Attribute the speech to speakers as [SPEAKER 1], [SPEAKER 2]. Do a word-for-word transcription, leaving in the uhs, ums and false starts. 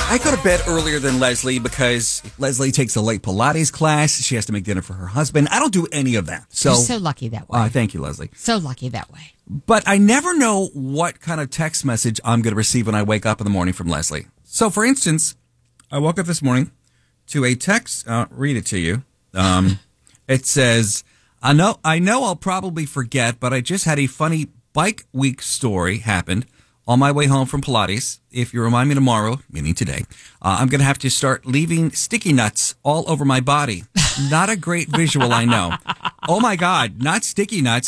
[SPEAKER 1] I go to bed earlier than Leslie because Leslie takes a late Pilates class. She has to make dinner for her husband. I don't do any of that. So,
[SPEAKER 2] You're so lucky that way.
[SPEAKER 1] Uh, thank you, Leslie.
[SPEAKER 2] So lucky that way.
[SPEAKER 1] But I never know what kind of text message I'm going to receive when I wake up in the morning from Leslie. So, for instance, I woke up this morning to a text. I'll read it to you. Um, it says, I know, I know I'll probably forget, but I just had a funny bike week story happened on my way home from Pilates. If you remind me tomorrow, meaning today, uh, I'm going to have to start leaving sticky nuts all over my body. Not a great visual, I know. Oh, my God, not sticky nuts.